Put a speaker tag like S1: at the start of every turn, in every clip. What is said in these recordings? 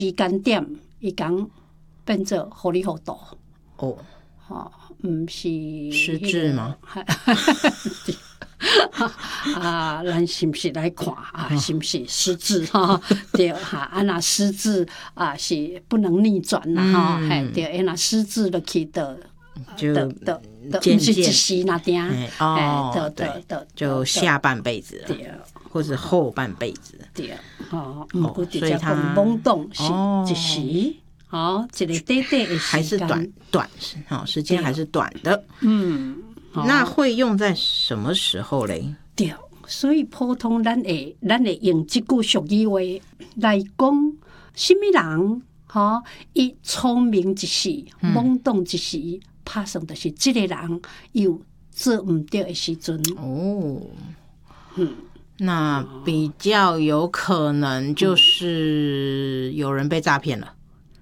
S1: 时间点伊讲变做糊里糊涂
S2: 哦，
S1: 毋是
S2: 失智吗？
S1: 啊，咱是不是来看啊？是不是失智哈？对哈，啊那失智啊是不能逆转啦哈，嘿对，那失智了去的。
S2: 渐
S1: 不是一时那点，
S2: 对，就下半辈子了，或者后半辈子，
S1: 对，不直接讲懵懂是一时，一个短短的
S2: 还是短，时间还是短的，那会用在什么时候嘞？
S1: 对，所以普通咱会用这句俗语话来讲，什么人伊聪明一时，懵懂一时。拍算就是这个人有做唔对的时阵
S2: 那比较有可能就是有人被诈骗了。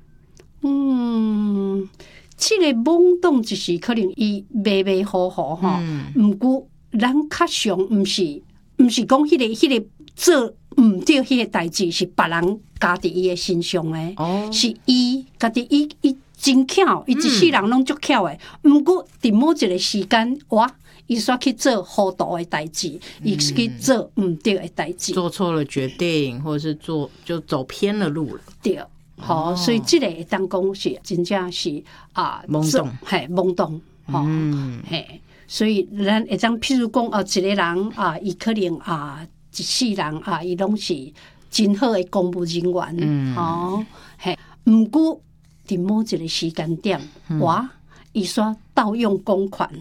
S1: 这个懵懂一时可能伊迷迷糊糊不过咱较常唔是讲迄个做唔对迄个代志是别人加伫伊的身上的，是伊家己伊真巧，伊一世人拢足巧诶。毋过伫某一个时间，伊煞去做糊涂诶代志，伊去做毋对诶代志，
S2: 做错了决定，或者是就走偏了路了。对，
S1: 所以这个会当讲是真正是
S2: 懵懂，
S1: 懵懂，所以咱会当譬如讲一个人伊可能一世人伊拢是真好诶公务人员，毋过。伫某一个时间点，伊煞盗用公款，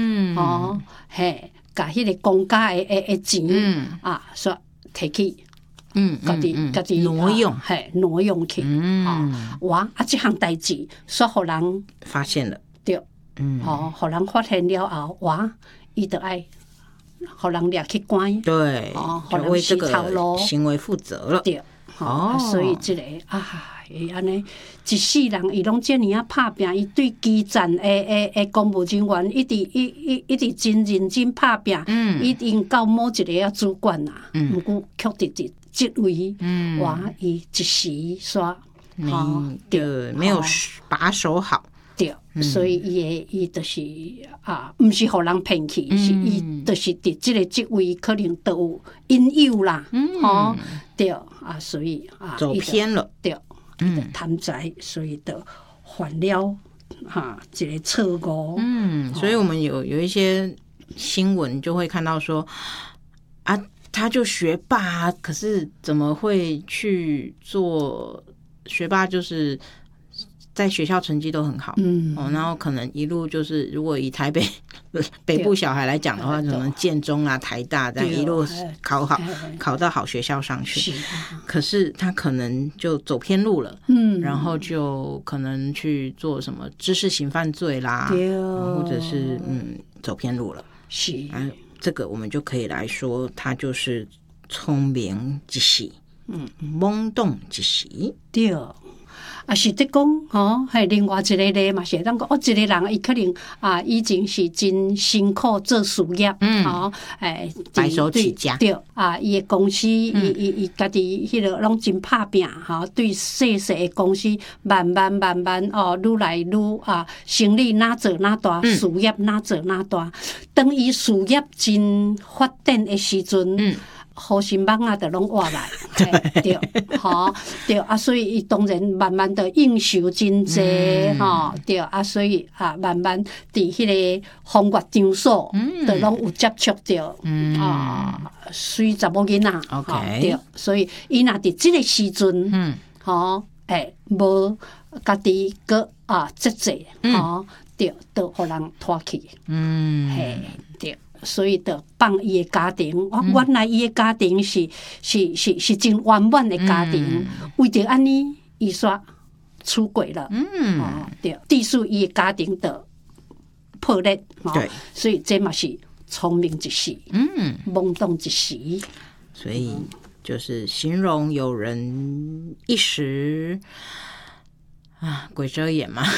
S1: 甲迄个公家诶钱，煞摕去，家己
S2: 挪
S1: 用去，这项代志煞互人
S2: 发现了，
S1: 对，互人发现了后，伊就爱互人掠去关，
S2: 对，就为这个行为负责了，
S1: 对，所以这个安尼一世人伊拢遮尔拍拼，伊对基层诶公务人员一直真认真拍拼，一定到某一个主管毋过确实伫职位，伊一时煞
S2: 没有把守好，
S1: 对，所以伊就是毋是互人骗去，是伊就是伫即个职位可能都有因由啦，对所以
S2: 走偏了，
S1: 对。贪财，所以的犯了这个错误。
S2: 所以我们有一些新闻就会看到说他就学霸，可是怎么会去做学霸？就是在学校成绩都很好，然后可能一路就是如果以台北北部小孩来讲的话，可能建中啦、台大这样一路考好，考到好学校上去。可是他可能就走偏路了，然后就可能去做什么知识型犯罪啦，或者是走偏路了。这个我们就可以来说，他就是聪明一时，懵懂一时，
S1: 对。是得讲另外一个例嘛，是当讲一个人伊可能以前是真辛苦做事业，
S2: 白手起家，
S1: 对伊的公司伊家己迄个拢真拍拼对细细的公司慢慢愈来愈生意哪做哪大，事业哪做哪大。当伊事业真发展的时阵，好心帮就拢活来，对，对所以伊当然慢慢的应酬真济，对所以慢慢伫迄个风月场所，就拢有接触到水查某囡仔，对，所以伊若伫即个时阵，无家己个节制，对，都互人拖去，对。所以就放伊的家庭，原来伊的家庭是真圆满的家庭，为着安尼，伊煞出轨了，对，致使伊的家庭的破裂，对，所以这嘛是聪明一时，懵懂一时，
S2: 所以就是形容有人一时鬼遮眼嘛。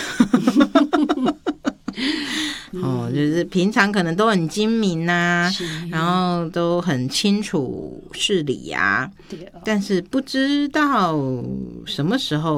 S2: 就是平常可能都很精明然后都很清楚事理但是不知道什么时候